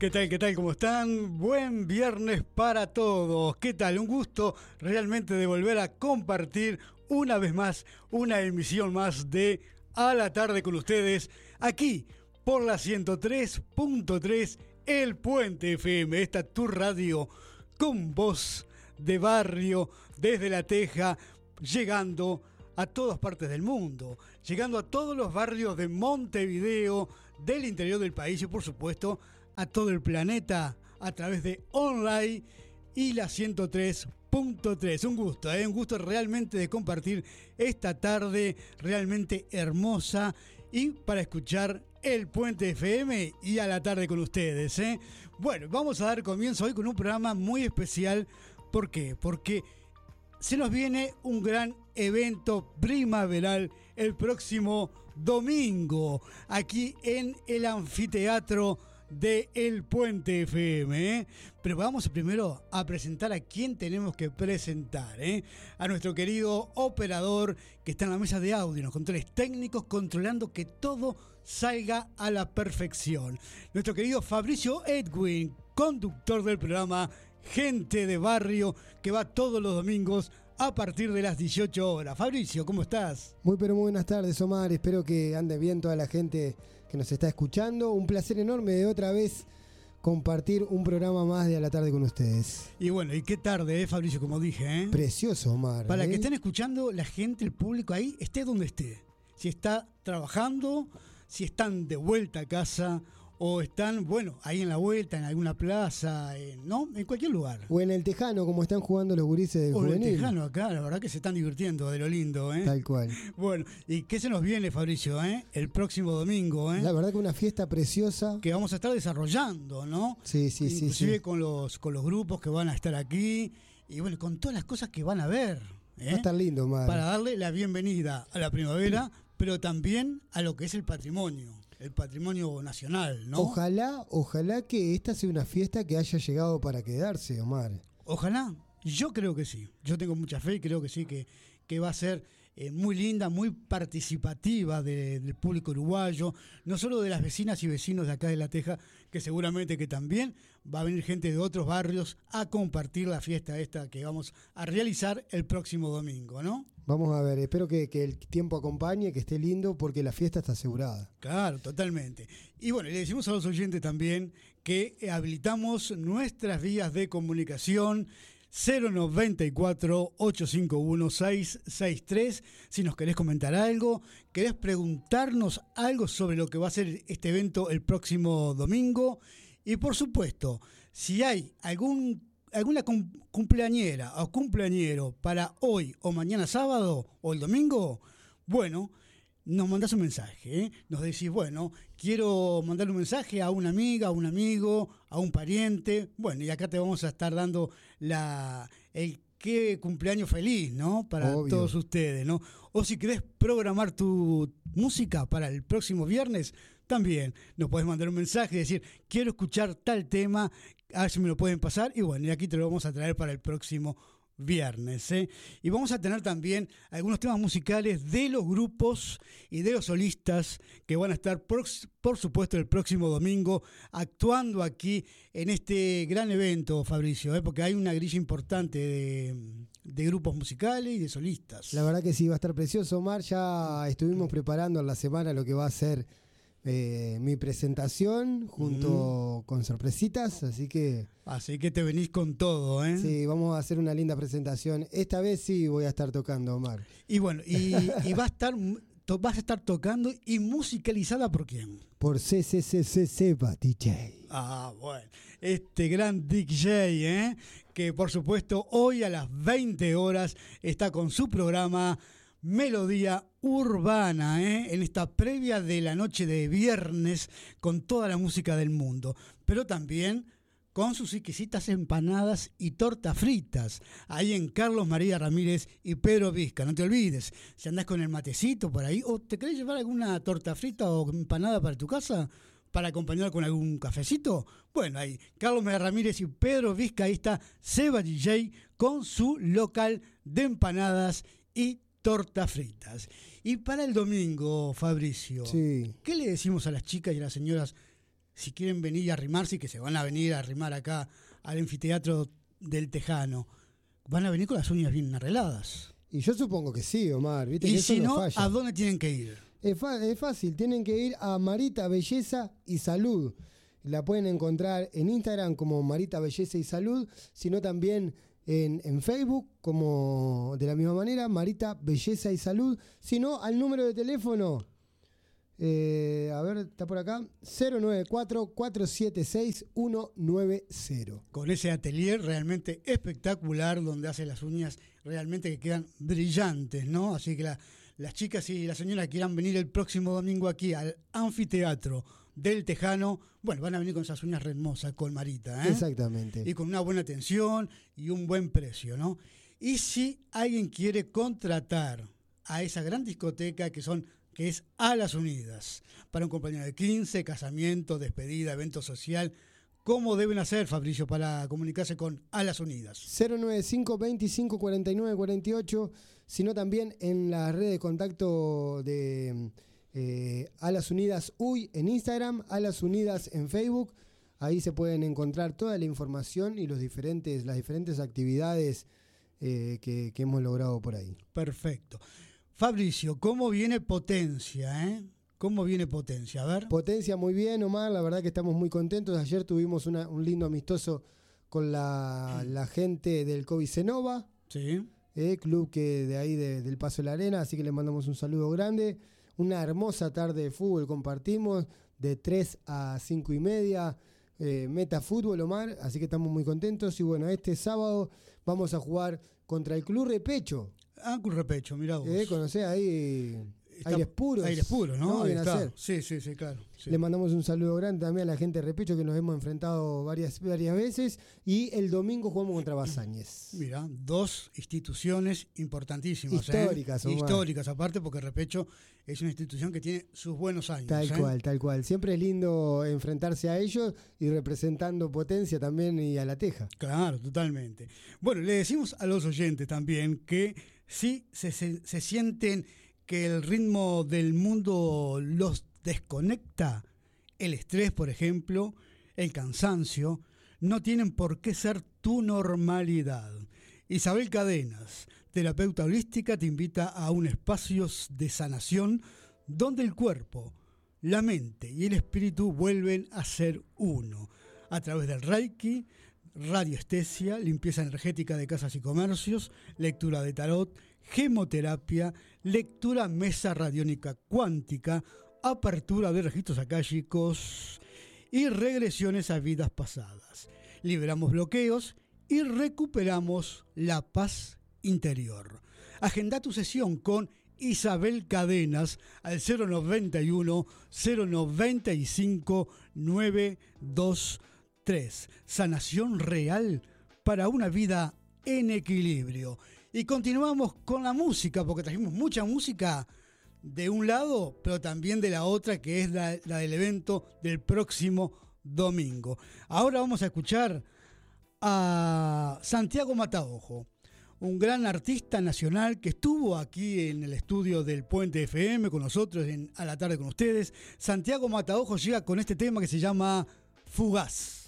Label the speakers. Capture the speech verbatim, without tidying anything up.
Speaker 1: ¿Qué tal? ¿Qué tal? ¿Cómo están? Buen viernes para todos. ¿Qué tal? Un gusto realmente de volver a compartir una vez más una emisión más de A la Tarde con ustedes aquí por la ciento tres punto tres El Puente F M. Esta tu radio con voz de barrio desde La Teja, llegando a todas partes del mundo, llegando a todos los barrios de Montevideo, del interior del país y por supuesto a todo el planeta a través de online y la ciento tres punto tres. Un gusto, ¿eh? un gusto realmente de compartir esta tarde realmente hermosa y para escuchar El Puente F M y A la Tarde con ustedes. ¿eh? Bueno, vamos a dar comienzo hoy con un programa muy especial. ¿Por qué? Porque se nos viene un gran evento primaveral el próximo domingo aquí en el anfiteatro de El Puente F M, ¿eh? Pero vamos primero a presentar a quién tenemos que presentar, ¿eh? A nuestro querido operador que está en la mesa de audio, en los controles técnicos, controlando que todo salga a la perfección. Nuestro querido Fabricio Edwin, conductor del programa Gente de Barrio, que va todos los domingos a partir de las dieciocho horas. Fabricio, ¿cómo estás?
Speaker 2: Muy pero muy buenas tardes, Omar. Espero que ande bien toda la gente que nos está escuchando. Un placer enorme de otra vez compartir un programa más de A la Tarde con ustedes.
Speaker 1: Y bueno, y qué tarde, ¿eh, Fabricio? Como dije, ¿eh?
Speaker 2: Precioso, Omar.
Speaker 1: Para
Speaker 2: ¿eh?
Speaker 1: que estén escuchando la gente, el público ahí, esté donde esté. Si está trabajando, si están de vuelta a casa o están, bueno, ahí en la vuelta, en alguna plaza, en, ¿no? En cualquier lugar.
Speaker 2: O en el Tejano, como están jugando los gurises del
Speaker 1: o
Speaker 2: juvenil.
Speaker 1: En el Tejano acá, la verdad que se están divirtiendo de lo lindo, ¿eh?
Speaker 2: Tal cual.
Speaker 1: Bueno, ¿y qué se nos viene, Fabricio, eh? El próximo domingo, ¿eh?
Speaker 2: La verdad que una fiesta preciosa.
Speaker 1: Que vamos a estar desarrollando, ¿no?
Speaker 2: Sí, sí,
Speaker 1: Inclusive
Speaker 2: sí. Inclusive
Speaker 1: con los, con los grupos que van a estar aquí y bueno, con todas las cosas que van a ver, ¿eh?
Speaker 2: Va a estar lindo, Omar.
Speaker 1: Para darle la bienvenida a la primavera, pero también a lo que es el patrimonio. El patrimonio nacional, ¿no?
Speaker 2: Ojalá, ojalá que esta sea una fiesta que haya llegado para quedarse, Omar.
Speaker 1: Ojalá, yo creo que sí. Yo tengo mucha fe y creo que sí, que, que va a ser eh, muy linda, muy participativa de, del público uruguayo, no solo de las vecinas y vecinos de acá de La Teja, que seguramente que también va a venir gente de otros barrios a compartir la fiesta esta que vamos a realizar el próximo domingo, ¿no?
Speaker 2: Vamos a ver, espero que, que el tiempo acompañe, que esté lindo, porque la fiesta está asegurada.
Speaker 1: Claro, totalmente. Y bueno, le decimos a los oyentes también que habilitamos nuestras vías de comunicación cero noventa y cuatro, ochocientos cincuenta y uno, seiscientos sesenta y tres. Si nos querés comentar algo, querés preguntarnos algo sobre lo que va a ser este evento el próximo domingo. Y por supuesto, si hay algún alguna cumpleañera o cumpleañero para hoy o mañana sábado o el domingo, bueno, nos mandás un mensaje, ¿eh? Nos decís, bueno, quiero mandar un mensaje a una amiga, a un amigo, a un pariente, bueno, y acá te vamos a estar dando la el qué cumpleaños feliz, ¿no? Para
Speaker 2: Obvio. Todos
Speaker 1: ustedes, ¿no? O si querés programar tu música para el próximo viernes, también nos podés mandar un mensaje y decir, quiero escuchar tal tema, a ver si me lo pueden pasar, y bueno, y aquí te lo vamos a traer para el próximo viernes, ¿eh? Y vamos a tener también algunos temas musicales de los grupos y de los solistas que van a estar, por, por supuesto, el próximo domingo actuando aquí en este gran evento, Fabricio, ¿eh? Porque hay una grilla importante de, de grupos musicales y de solistas.
Speaker 2: La verdad que sí, va a estar precioso, Omar. Ya estuvimos preparando en la semana lo que va a ser Eh, mi presentación junto mm. con sorpresitas, así que
Speaker 1: así que te venís con todo, ¿eh?
Speaker 2: Sí, vamos a hacer una linda presentación. Esta vez sí voy a estar tocando, Omar.
Speaker 1: Y bueno, y, y va a estar to, vas a estar tocando y musicalizada ¿por quién?
Speaker 2: Por C C C C Seba D J.
Speaker 1: Ah, bueno, este gran D J, ¿eh? Que por supuesto hoy a las veinte horas está con su programa Melodía Urbana, ¿eh? En esta previa de la noche de viernes con toda la música del mundo, pero también con sus exquisitas empanadas y tortas fritas, ahí en Carlos María Ramírez y Pedro Vizca. No te olvides, si andás con el matecito por ahí, o te querés llevar alguna torta frita o empanada para tu casa, para acompañar con algún cafecito, bueno, ahí Carlos María Ramírez y Pedro Vizca, ahí está Seba D J con su local de empanadas y tortas fritas. Y para el domingo, Fabricio,
Speaker 2: sí.
Speaker 1: ¿qué le decimos a las chicas y a las señoras si quieren venir a arrimarse, y que se van a venir a arrimar acá al anfiteatro del Tejano, van a venir con las uñas bien arregladas.
Speaker 2: Y yo supongo que sí, Omar. ¿Viste?
Speaker 1: Y
Speaker 2: que eso
Speaker 1: si no,
Speaker 2: falla.
Speaker 1: ¿a dónde tienen que ir?
Speaker 2: Es, es fácil, tienen que ir a Marita Belleza y Salud. La pueden encontrar en Instagram como Marita Belleza y Salud, sino también en, en Facebook como de la misma manera, Marita Belleza y Salud, sino al número de teléfono, eh, a ver, está por acá, cero nueve cuatro, cuatro siete seis, uno nueve cero.
Speaker 1: Con ese atelier realmente espectacular, donde hace las uñas realmente que quedan brillantes, ¿no? Así que la, las chicas y la señora quieran venir el próximo domingo aquí al anfiteatro del Tejano, bueno, van a venir con esas uñas hermosas, con Marita, ¿eh?
Speaker 2: Exactamente.
Speaker 1: Y con una buena atención y un buen precio, ¿no? Y si alguien quiere contratar a esa gran discoteca que son que es Alas Unidas, para un cumpleaños de quince, casamiento, despedida, evento social, ¿cómo deben hacer, Fabricio, para comunicarse con Alas Unidas?
Speaker 2: cero nueve cinco, veinticinco, cuarenta y nueve, cuarenta y ocho, sino también en la red de contacto de eh, Alas Unidas U Y en Instagram, Alas Unidas en Facebook. Ahí se pueden encontrar toda la información y los diferentes, las diferentes actividades eh, que, que hemos logrado por ahí.
Speaker 1: Perfecto. Fabricio, ¿cómo viene Potencia, eh? ¿Cómo viene Potencia? A ver.
Speaker 2: Potencia muy bien, Omar, la verdad que estamos muy contentos. Ayer tuvimos una, un lindo amistoso con la, la gente del COVID Senova,
Speaker 1: Sí.
Speaker 2: eh, club que de ahí de, del Paso de la Arena, así que les mandamos un saludo grande. Una hermosa tarde de fútbol compartimos, de tres a cinco y media, eh, meta fútbol, Omar, así que estamos muy contentos. Y bueno, este sábado vamos a jugar contra el Club Repecho.
Speaker 1: Ah, con Repecho, mirá vos.
Speaker 2: Eh, ¿Conocés ahí?
Speaker 1: Está-
Speaker 2: Aires puros.
Speaker 1: Aires puros, ¿no?
Speaker 2: ¿no?
Speaker 1: Ahí
Speaker 2: Viene a
Speaker 1: está.
Speaker 2: ser.
Speaker 1: Sí, sí, sí, claro. Sí.
Speaker 2: Le mandamos un saludo grande también a la gente de Repecho, que nos hemos enfrentado varias, varias veces. Y el domingo jugamos contra Basáñez.
Speaker 1: Mira, dos instituciones importantísimas.
Speaker 2: Históricas,
Speaker 1: ¿eh?
Speaker 2: Omar.
Speaker 1: Históricas, aparte, porque Repecho es una institución que tiene sus buenos años.
Speaker 2: Tal
Speaker 1: ¿eh?
Speaker 2: cual, tal cual. Siempre es lindo enfrentarse a ellos y representando Potencia también y a La Teja.
Speaker 1: Claro, totalmente. Bueno, le decimos a los oyentes también que si se, se, se sienten que el ritmo del mundo los desconecta, el estrés, por ejemplo, el cansancio, no tienen por qué ser tu normalidad. Isabel Cadenas, terapeuta holística, te invita a un espacio de sanación donde el cuerpo, la mente y el espíritu vuelven a ser uno. A través del Reiki, radiestesia, limpieza energética de casas y comercios, lectura de tarot, gemoterapia, lectura mesa radiónica cuántica, apertura de registros akáshicos y regresiones a vidas pasadas. Liberamos bloqueos y recuperamos la paz interior. Agenda tu sesión con Isabel Cadenas al cero noventa y uno, cero noventa y cinco, nueve dos tres. Sanación real para una vida en equilibrio. Y continuamos con la música, porque trajimos mucha música de un lado, pero también de la otra, que es la, la del evento del próximo domingo. Ahora vamos a escuchar a Santiago Mataojo, un gran artista nacional que estuvo aquí en el estudio del Puente F M con nosotros en A la Tarde con Ustedes. Santiago Mataojo llega con este tema que se llama Fugaz.